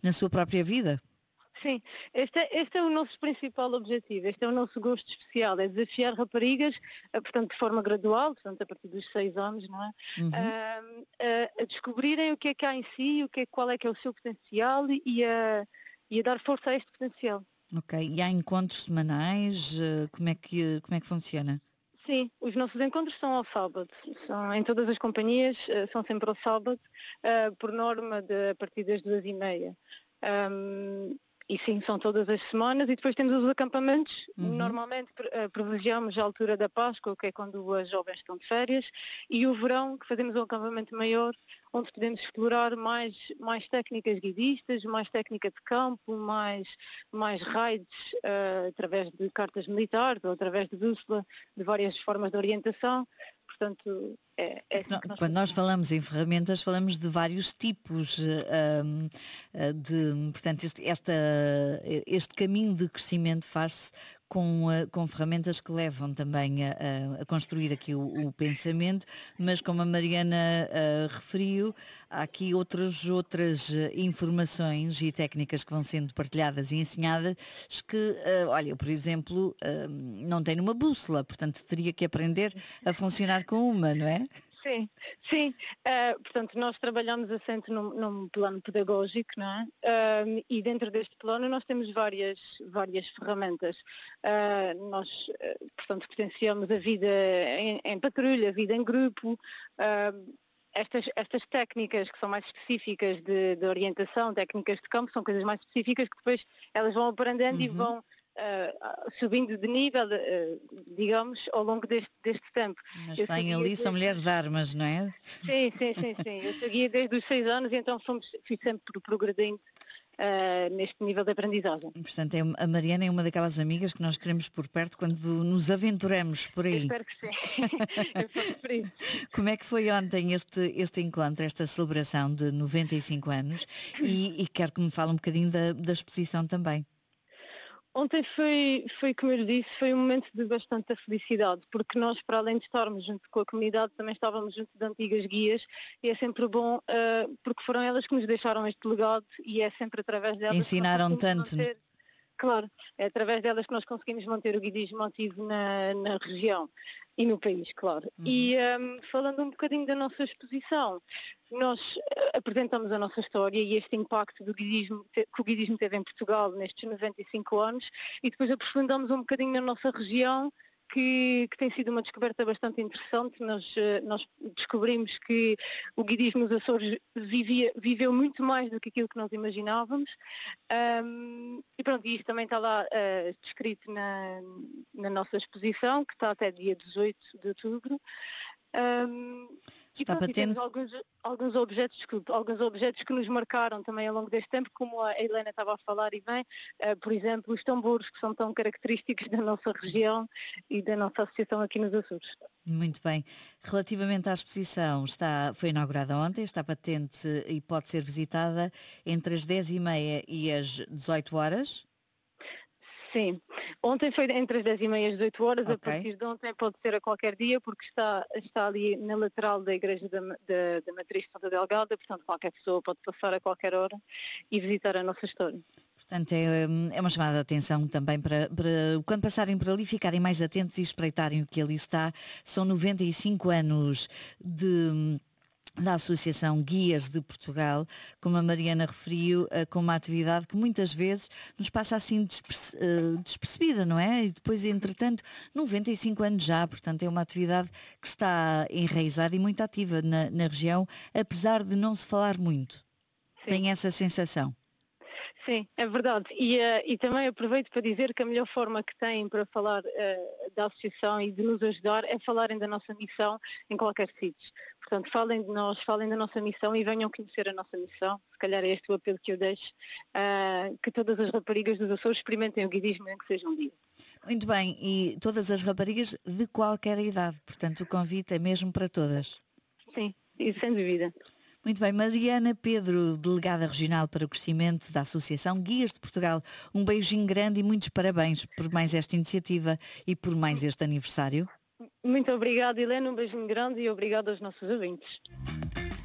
na sua própria vida. Sim, este é o nosso principal objetivo, este é o nosso gosto especial, é desafiar raparigas, portanto de forma gradual, portanto a partir dos 6 anos, não é? A descobrirem o que é que há em si, qual é que é o seu potencial e a dar força a este potencial. Ok, e há encontros semanais, como é que funciona? Sim, os nossos encontros são ao sábado, são em todas as companhias, são sempre ao sábado, por norma a partir das 2h30. E sim, são todas as semanas e depois temos os acampamentos. Normalmente privilegiamos a altura da Páscoa, que é quando as jovens estão de férias, e o verão, que fazemos um acampamento maior, onde podemos explorar mais técnicas guidistas, mais técnica de campo, mais raids através de cartas militares ou através de bússola, de várias formas de orientação. Portanto, quando nós falamos em ferramentas, falamos de vários tipos portanto, este caminho de crescimento faz-se com ferramentas que levam também a construir aqui o pensamento, mas como a Mariana referiu, há aqui outras informações e técnicas que vão sendo partilhadas e ensinadas que, olha, eu, por exemplo, não tenho uma bússola, portanto teria que aprender a funcionar com uma, não é? Sim. Portanto, nós trabalhamos assente num plano pedagógico, não é? E dentro deste plano nós temos várias ferramentas. Nós, portanto, potenciamos a vida em patrulha, a vida em grupo. Estas técnicas que são mais específicas de orientação, técnicas de campo, são coisas mais específicas que depois elas vão aprendendo e vão subindo de nível, digamos, ao longo deste tempo. Mas têm ali, são mulheres de armas, não é? Sim. Eu segui desde os 6 anos e então fui sempre progredindo neste nível de aprendizagem. Portanto, a Mariana é uma daquelas amigas que nós queremos por perto quando nos aventuramos por aí. Eu espero que sim. Eu faço por isso. Como é que foi ontem este encontro, esta celebração de 95 anos? E quero que me fale um bocadinho da exposição também. Ontem foi, como eu disse, foi um momento de bastante felicidade, porque nós, para além de estarmos junto com a comunidade, também estávamos junto de antigas guias, e é sempre bom, porque foram elas que nos deixaram este legado, e é sempre através delas ensinaram tanto. Claro, é através delas que nós conseguimos manter o guidismo ativo na região e no país, claro. E falando um bocadinho da nossa exposição, nós apresentamos a nossa história e este impacto que o guidismo teve em Portugal nestes 95 anos e depois aprofundamos um bocadinho na nossa região, que tem sido uma descoberta bastante interessante. Nós descobrimos que o guidismo nos Açores viveu muito mais do que aquilo que nós imaginávamos. E pronto, isto também está lá descrito na nossa exposição, que está até dia 18 de outubro. Está patente. Alguns objetos que nos marcaram também ao longo deste tempo, como a Helena estava a falar e bem, por exemplo, os tambores que são tão característicos da nossa região e da nossa associação aqui nos Açores. Muito bem. Relativamente à exposição, foi inaugurada ontem, está patente e pode ser visitada entre as 10h30 e as 18 horas. Sim, ontem foi entre as 10h30 e as 18 horas, Okay. A partir de ontem pode ser a qualquer dia, porque está ali na lateral da Igreja da Matriz de Santa Delgada, portanto qualquer pessoa pode passar a qualquer hora e visitar a nossa história. Portanto, é uma chamada de atenção também para quando passarem por ali ficarem mais atentos e espreitarem o que ali está. São 95 anos da Associação Guias de Portugal, como a Mariana referiu, com uma atividade que muitas vezes nos passa assim despercebida, não é? E depois, entretanto, 95 anos já, portanto é uma atividade que está enraizada e muito ativa na região, apesar de não se falar muito. Sim. Tem essa sensação? Sim, é verdade. E também aproveito para dizer que a melhor forma que têm para falar da associação e de nos ajudar é falarem da nossa missão em qualquer sítio. Portanto, falem de nós, falem da nossa missão e venham conhecer a nossa missão. Se calhar é este o apelo que eu deixo, que todas as raparigas dos Açores experimentem o guidismo, nem que seja um dia. Muito bem, e todas as raparigas de qualquer idade, portanto o convite é mesmo para todas. Sim, e sem dúvida. Muito bem, Mariana Pedro, delegada regional para o crescimento da Associação Guias de Portugal, um beijinho grande e muitos parabéns por mais esta iniciativa e por mais este aniversário. Muito obrigada, Helena, um beijinho grande e obrigada aos nossos ouvintes.